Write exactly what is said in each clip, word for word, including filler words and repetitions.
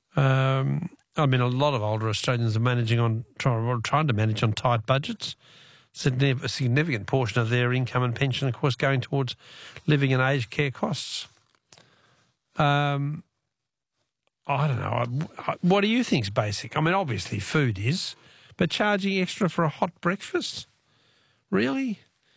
Um, I mean, a lot of older Australians are managing on trying, trying to manage on tight budgets. A significant portion of their income and pension, of course, going towards living and aged care costs. Um, I don't know. I, I, what do you think's basic? I mean, obviously food is, but charging extra for a hot breakfast? Really?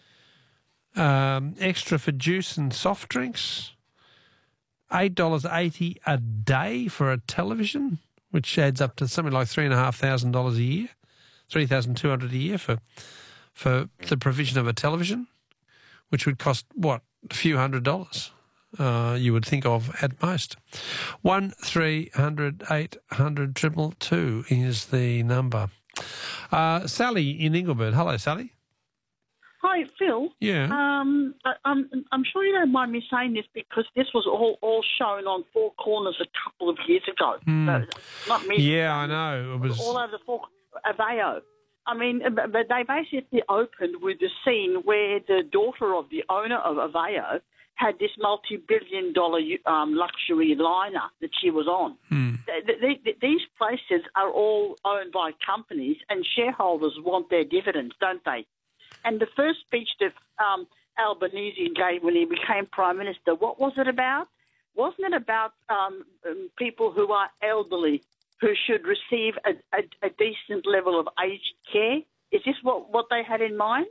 Um, extra for juice and soft drinks? eight dollars eighty a day for a television, which adds up to something like three thousand five hundred dollars a year, three thousand two hundred dollars a year for for the provision of a television, which would cost, what, a few hundred dollars, uh, you would think of at most. one three hundred eight hundred two two two is the number. Uh, Sally in Ingleburn. Hello, Sally. Hi, Phil. Yeah. Um, I, I'm, I'm sure you don't mind me saying this because this was all, all shown on Four Corners a couple of years ago. Mm. So, not me. Yeah, I know. It was all over the Four Aveo. I mean, but they basically opened with the scene where the daughter of the owner of Aveo had this multi-billion dollar um, luxury liner that she was on. Mm. The, the, the, these places are all owned by companies and shareholders want their dividends, don't they? And the first speech that um, Albanese gave when he became Prime Minister, what was it about? Wasn't it about um, um, people who are elderly who should receive a, a, a decent level of aged care? Is this what, what they had in mind?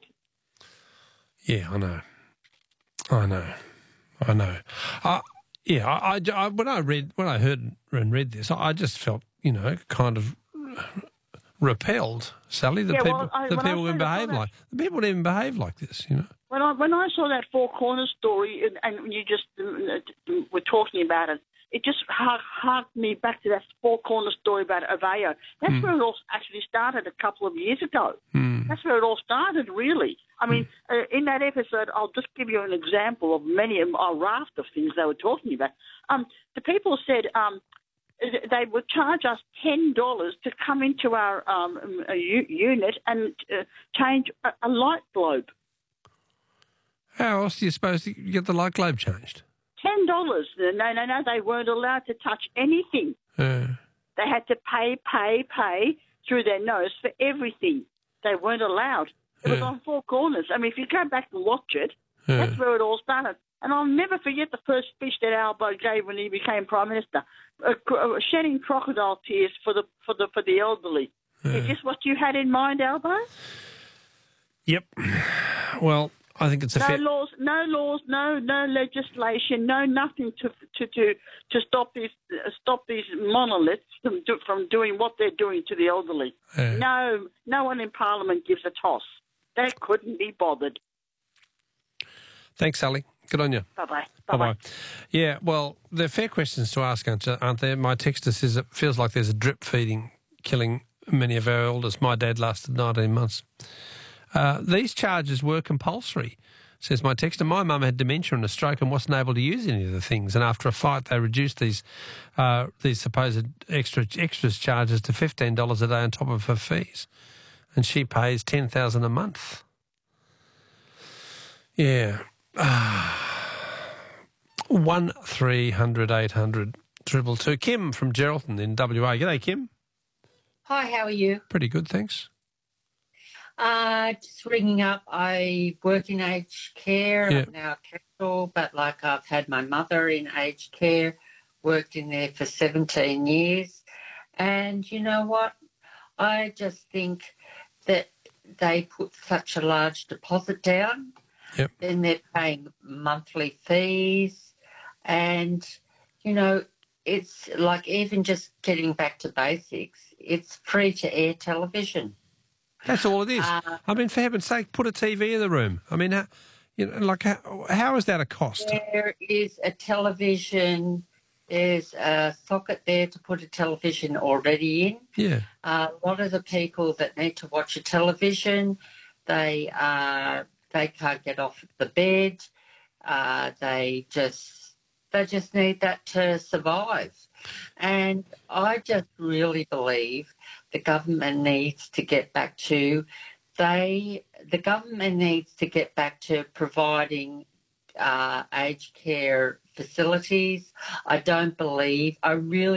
Yeah, I know. I know. I know. Uh, yeah, I, I, I, when I read, when I heard and read this, I just felt, you know, kind of repelled, Sally. The yeah, people, well, I, the people wouldn't behave like the people didn't even behave like this, you know. When I when I saw that Four Corners story and, and you just uh, were talking about it, it just harked me back to that Four Corners story about Aveo. That's mm. where it all actually started a couple of years ago. Mm. That's where it all started, really. I mean, mm. uh, in that episode, I'll just give you an example of many, a raft of things they were talking about. Um, the people said um, they would charge us ten dollars to come into our um, u- unit and uh, change a, a light globe. How else are you supposed to get the light globe changed? Ten dollars. No, no, no. They weren't allowed to touch anything. Uh, they had to pay, pay, pay through their nose for everything. They weren't allowed. It was uh, on Four Corners. I mean, if you go back and watch it, uh, that's where it all started. And I'll never forget the first speech that Albo gave when he became Prime Minister, uh, uh, shedding crocodile tears for the for the for the elderly. Uh, Is this what you had in mind, Albo? Yep. Well, I think it's a no fair... laws, no laws, no no legislation, no nothing to to to, to stop these uh, stop these monoliths from do, from doing what they're doing to the elderly. Uh, no, no one in Parliament gives a toss. They couldn't be bothered. Thanks, Sally. Good on you. Bye-bye. Bye-bye. Yeah, well, they're fair questions to ask, aren't there? My texter says it feels like there's a drip feeding killing many of our elders. My dad lasted nineteen months. Uh, these charges were compulsory, says my texter. My mum had dementia and a stroke and wasn't able to use any of the things. And after a fight, they reduced these uh, these supposed extra extras charges to fifteen dollars a day on top of her fees. And she pays ten thousand dollars a month. Yeah. One three hundred eight hundred triple two. Kim from Geraldton in W A. G'day, Kim. Hi, how are you? Pretty good, thanks. Uh, just ringing up. I work in aged care. Yeah. I'm now a counsel, but like I've had my mother in aged care, worked in there for seventeen years. And you know what? I just think that they put such a large deposit down. Yep. Then they're paying monthly fees. And, you know, it's like even just getting back to basics, it's free to air television. That's all it is. Uh, I mean, for heaven's sake, put a T V in the room. I mean, how, you know, like how, how is that a cost? There is a television. There's a socket there to put a television already in. Yeah. Uh, a lot of the people that need to watch a television, they uh, they can't get off the bed. Uh, they just they just need that to survive. And I just really believe the government needs to get back to they the government needs to get back to providing uh, aged care facilities. I don't believe I really